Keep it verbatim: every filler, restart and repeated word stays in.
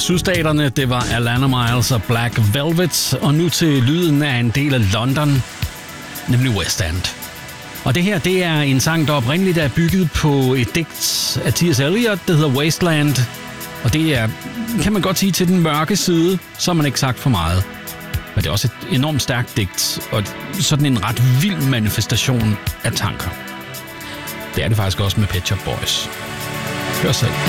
sydstaterne. Det var Alana Miles og Black Velvet. Og nu til lyden af en del af London, nemlig West End. Og det her, det er en sang, der oprindeligt er bygget på et digt af T S Eliot, der hedder Wasteland. Og det er, kan man godt sige, til den mørke side, så har man ikke sagt for meget. Men det er også et enormt stærkt digt, og sådan en ret vild manifestation af tanker. Det er det faktisk også med Pet Shop Boys. Hør selv.